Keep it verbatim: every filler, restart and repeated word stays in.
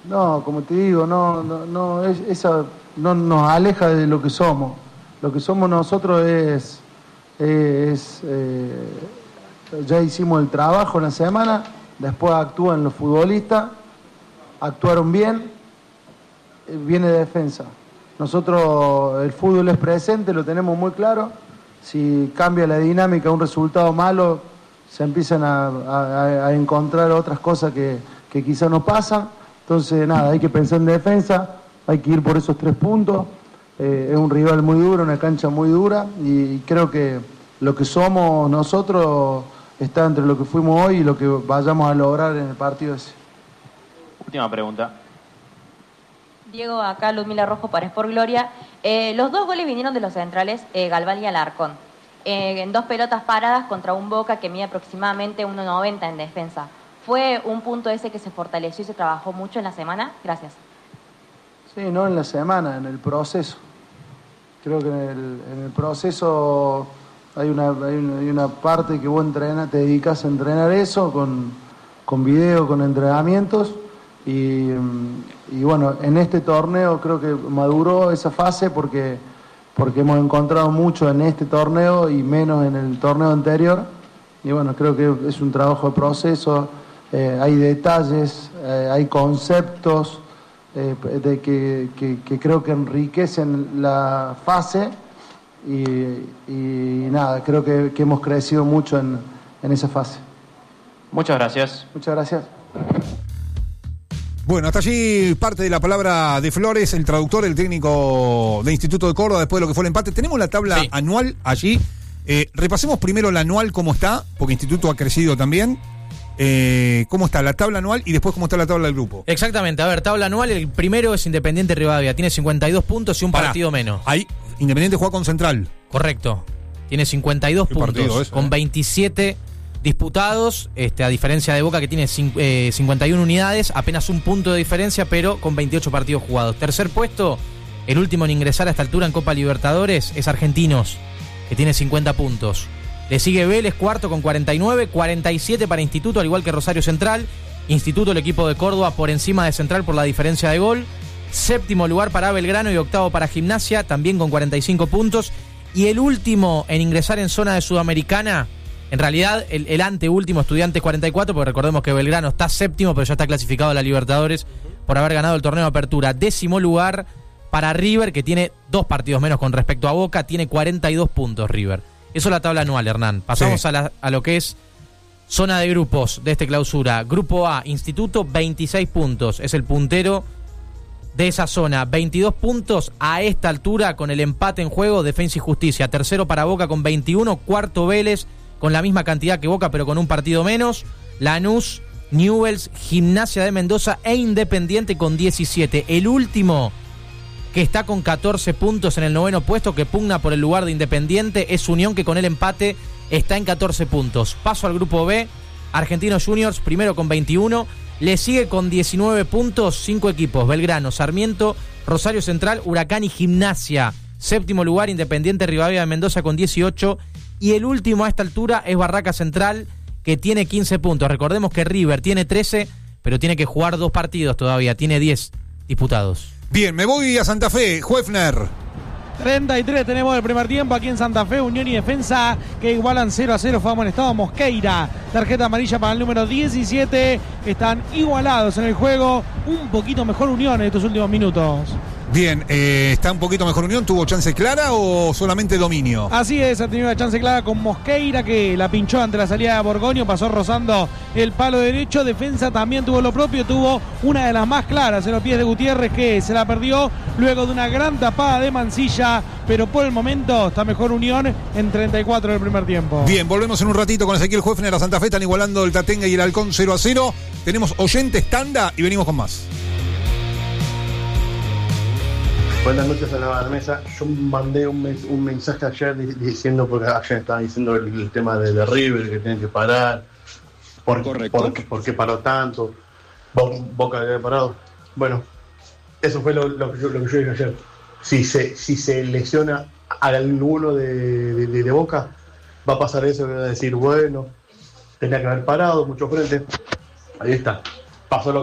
No, como te digo, no, no, no, es, esa no nos aleja de lo que somos. Lo que somos nosotros es, es eh, ya hicimos el trabajo en la semana, después actúan los futbolistas, actuaron bien, viene defensa. Nosotros, el fútbol es presente, lo tenemos muy claro. Si cambia la dinámica, un resultado malo, se empiezan a, a, a encontrar otras cosas que, que quizás no pasan. Entonces, nada, hay que pensar en defensa, hay que ir por esos tres puntos. Eh, es un rival muy duro, una cancha muy dura, y, y creo que lo que somos nosotros está entre lo que fuimos hoy y lo que vayamos a lograr en el partido ese. Última pregunta. Diego, acá Ludmila Rojo para Sport Gloria. Eh, los dos goles vinieron de los centrales, eh, Galván y Alarcón. Eh, en dos pelotas paradas contra un Boca que mide aproximadamente uno noventa en defensa. ¿Fue un punto ese que se fortaleció y se trabajó mucho en la semana? Gracias. Sí, no en la semana, en el proceso. Creo que en el, en el proceso hay una, hay una, hay una parte que vos entrenas, te dedicas a entrenar eso con, con video, con entrenamientos. Y, y bueno, en este torneo creo que maduró esa fase porque, porque hemos encontrado mucho en este torneo y menos en el torneo anterior. Y bueno, creo que es un trabajo de proceso, eh, hay detalles, eh, hay conceptos eh, de que, que, que creo que enriquecen la fase y, y nada, creo que, que hemos crecido mucho en, en esa fase. Muchas gracias. Muchas gracias. Bueno, hasta allí parte de la palabra de Flores, el traductor, el técnico de Instituto de Córdoba, después de lo que fue el empate. Tenemos la tabla sí. anual allí. Eh, repasemos primero la anual, cómo está, porque Instituto ha crecido también. Eh, ¿Cómo está la tabla anual y después cómo está la tabla del grupo? Exactamente, a ver, tabla anual, el primero es Independiente Rivadavia, tiene cincuenta y dos puntos y un Pará, partido menos. Ahí, Independiente juega con Central. Correcto, tiene cincuenta y dos puntos, eso, con eh? veintisiete disputados, este, a diferencia de Boca que tiene eh, cincuenta y una unidades, apenas un punto de diferencia, pero con veintiocho partidos jugados. Tercer puesto, el último en ingresar a esta altura en Copa Libertadores, es Argentinos, que tiene cincuenta puntos. Le sigue Vélez, cuarto con cuarenta y nueve, cuarenta y siete para Instituto, al igual que Rosario Central. Instituto, el equipo de Córdoba, por encima de Central por la diferencia de gol. Séptimo lugar para Belgrano y octavo para Gimnasia, también con cuarenta y cinco puntos. Y el último en ingresar en zona de Sudamericana, en realidad el, el anteúltimo, Estudiantes cuarenta y cuatro, porque recordemos que Belgrano está séptimo, pero ya está clasificado a la Libertadores por haber ganado el torneo de apertura. Décimo lugar para River, que tiene dos partidos menos con respecto a Boca, tiene cuarenta y dos puntos River. Eso es la tabla anual, Hernán. Pasamos sí. a, la, a lo que es zona de grupos de este clausura. Grupo A, Instituto, veintiséis puntos. Es el puntero de esa zona. veintidós puntos a esta altura con el empate en juego, Defensa y Justicia. Tercero para Boca con veintiuno. Cuarto Vélez con la misma cantidad que Boca, pero con un partido menos. Lanús, Newell's, Gimnasia de Mendoza e Independiente con diecisiete. El último, que está con catorce puntos en el noveno puesto, que pugna por el lugar de Independiente, es Unión, que con el empate está en catorce puntos. Paso al grupo B, Argentinos Juniors, primero con veintiuno, le sigue con diecinueve puntos, cinco equipos, Belgrano, Sarmiento, Rosario Central, Huracán y Gimnasia. Séptimo lugar, Independiente Rivadavia de Mendoza con dieciocho, y el último a esta altura es Barraca Central, que tiene quince puntos. Recordemos que River tiene trece, pero tiene que jugar dos partidos todavía, tiene diez disputados. Bien, me voy a Santa Fe, Juefner. treinta y tres tenemos el primer tiempo aquí en Santa Fe. Unión y Defensa que igualan cero a cero. Fue amonestado Mosqueira. Tarjeta amarilla para el número diecisiete. Están igualados en el juego. Un poquito mejor Unión en estos últimos minutos. Bien, eh, ¿está un poquito mejor Unión? ¿Tuvo chance clara o solamente dominio? Así es, ha tenido una chance clara con Mosqueira, que la pinchó ante la salida de Borgoño, pasó rozando el palo derecho. Defensa también tuvo lo propio, tuvo una de las más claras en los pies de Gutiérrez, que se la perdió luego de una gran tapada de Mancilla, pero por el momento está mejor Unión en treinta y cuatro del primer tiempo. Bien, volvemos en un ratito con Ezequiel Juefner a Santa Fe. Están igualando el Tatenga y el Halcón cero a cero. Tenemos oyentes, tanda y venimos con más. Buenas noches a la mesa. Yo mandé un, mes, un mensaje ayer diciendo, porque ayer estaban diciendo el, el tema de, de River, que tienen que parar. Por, Correcto. Por, por qué paró tanto? Boca había parado. Bueno, eso fue lo, lo, que yo, lo que yo dije ayer. Si se, si se lesiona a alguno de, de, de, de Boca, va a pasar eso, que va a decir, bueno, tenía que haber parado, mucho frente. Ahí está. Pasó lo